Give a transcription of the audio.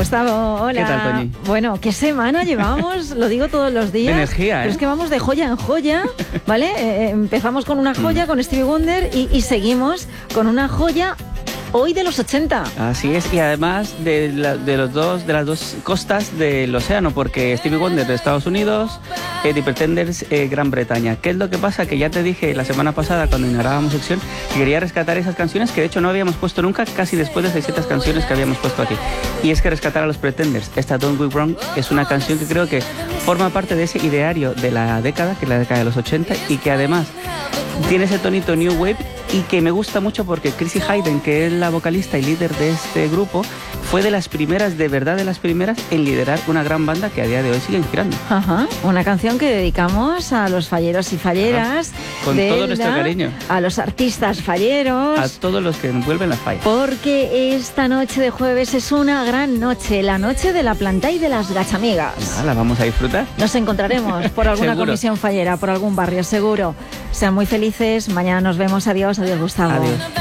Gustavo, hola. ¿Qué tal, Toñi? Bueno, ¿qué semana llevamos? Lo digo todos los días. De energía, Pero es que vamos de joya en joya, ¿vale? Empezamos con una joya, con Stevie Wonder, y seguimos con una joya hoy de los 80. Así es, y además de las dos costas del océano, porque Stevie Wonder de Estados Unidos, The Pretenders Gran Bretaña. ¿Qué es lo que pasa? Que ya te dije la semana pasada cuando inaugurábamos sección que quería rescatar esas canciones que de hecho no habíamos puesto nunca, casi después de 600 canciones que habíamos puesto aquí. Y es que rescatar a los Pretenders. Esta Don't Go Wrong es una canción que creo que forma parte de ese ideario de la década, que es la década de los 80, y que además tiene ese tonito New Wave y que me gusta mucho porque Chrissy Hynde, que es la vocalista y líder de este grupo, fue de las primeras, de verdad de las primeras, en liderar una gran banda que a día de hoy sigue inspirando. Ajá, una canción que dedicamos a los falleros y falleras. Con todo nuestro cariño. A los artistas falleros. A todos los que envuelven las fallas. Porque esta noche de jueves es una gran noche, la noche de la planta y de las gachamigas. ¿La vamos a disfrutar? Nos encontraremos por alguna comisión fallera, por algún barrio, seguro. Sean muy felices, mañana nos vemos, adiós, adiós Gustavo. Adiós.